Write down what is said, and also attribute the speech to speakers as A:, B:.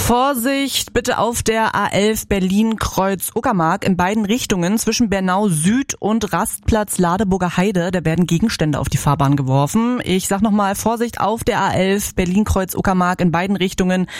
A: Vorsicht bitte auf der A11 Berlin-Kreuz-Uckermark in beiden Richtungen zwischen Bernau Süd und Rastplatz Ladeburger Heide. Da werden Gegenstände auf die Fahrbahn geworfen. Ich sag nochmal, Vorsicht auf der A11 Berlin-Kreuz-Uckermark in beiden Richtungen